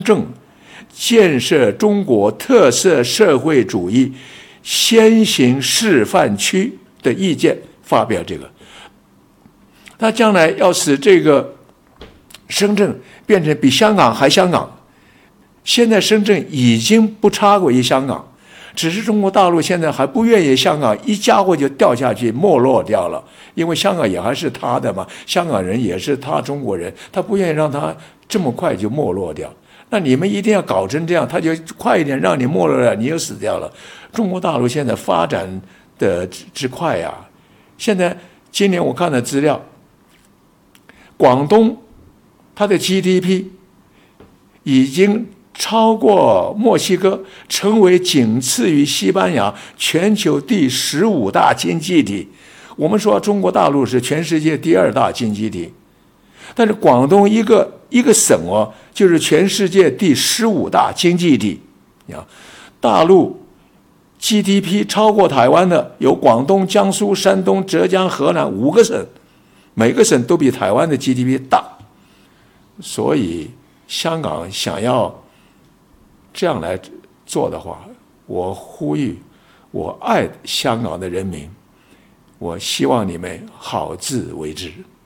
正建设中国特色社会主义先行示范区的意见发表这个。他将来要使这个深圳变成比香港还香港，现在深圳已经不差过于香港，只是中国大陆现在还不愿意香港一家伙就掉下去没落掉了，因为香港也还是他的嘛，香港人也是他中国人，他不愿意让他这么快就没落掉。那你们一定要搞成这样，他就快一点让你没落了，你又死掉了。中国大陆现在发展的之快呀，现在今年我看的资料，广东它的 GDP 已经超过墨西哥，成为仅次于西班牙全球第15大经济体。我们说中国大陆是全世界第2大经济体，但是广东一个省哦，就是全世界第15大经济体。大陆 GDP 超过台湾的有广东、江苏、山东、浙江、河南5个省，每个省都比台湾的 GDP 大。所以香港想要这样来做的话，我呼吁我爱香港的人民，我希望你们好自为之。